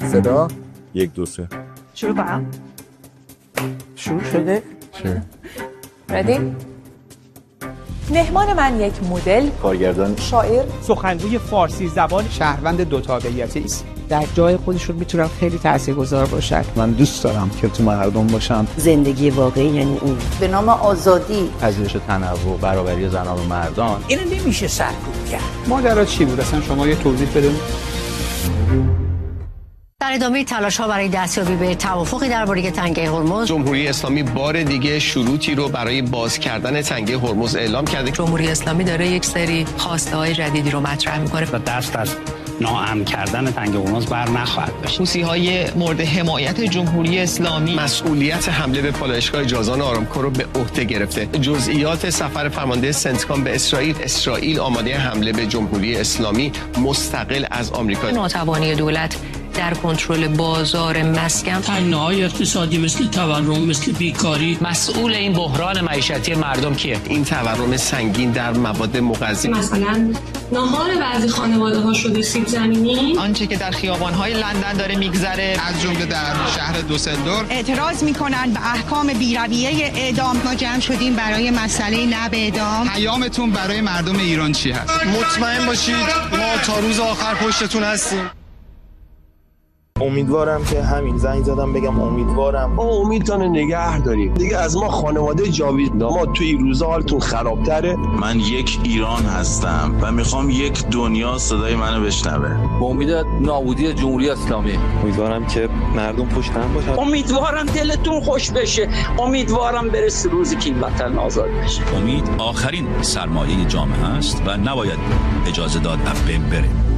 صدا 1 2 3 شروع کنم. شروع شده؟ ردی؟ مهمان من یک مدل، کارگردان، شاعر، سخنگوی فارسی زبان، شهروند دو تابعیتی است. در جای خودشون میتونن خیلی تاثیرگذار باشن. من دوست دارم که تو مردم باشم. زندگی واقعی یعنی این. به نام آزادی، پذیرش تنوع، برابری زنان و مردان. اینو نمیشه سرکوب کرد. ماجرا چی بود اصلا شما یه توضیح بدید. در ادامه تلاش‌ها برای دستیابی به توافقی درباره تنگه هرمز، جمهوری اسلامی بار دیگه شروطی رو برای باز کردن تنگه هرمز اعلام کرده. جمهوری اسلامی داره یک سری خواسته‌های جدیدی رو مطرح می‌کنه و دست از ناامن کردن تنگه هرمز بر نخواهد داشت. حوثی‌های مورد حمایت جمهوری اسلامی مسئولیت حمله به پالایشگاه جازان آرامکو رو به عهده گرفته. جزئیات سفر فرمانده سنتکام به اسرائیل آماده حمله به جمهوری اسلامی مستقل از آمریکا. ناتوانی دولت در کنترل بازار مسکن، تنگناهای اقتصادی مثل تورم، مثل بیکاری. مسئول این بحران معیشتی مردم کیه؟ این تورم سنگین در مواد مغذی، مثلا ناهار بعضی خانواده‌ها شده سیب زمینی. آنچه که در خیابان‌های لندن داره میگذره، از جمله در شهر دوسلدورف اعتراض میکنن به احکام بی‌رویه اعدام. ما جمع شدیم برای مسئله نب اعدام. پیامتون برای مردم ایران چی هست؟ مطمئن باشید ما تا روز آخر پشتتون هستیم. امیدوارم که همین زنگ زدم بگم امیدوارم ما امیدتون نگه داریم دیگه. از ما خانواده جاوید ما توی این روزا حالتون خرابتره. من یک ایران هستم و میخوام یک دنیا صدای منو بشنوه. با امید نابودی جمهوری اسلامی. امیدوارم که مردم پشت هم باشن. امیدوارم دلتون خوش بشه. امیدوارم برسه روزی که این وطن آزاد بشه. امید آخرین سرمایه جامعه است و نباید اجازه داد از بین بره.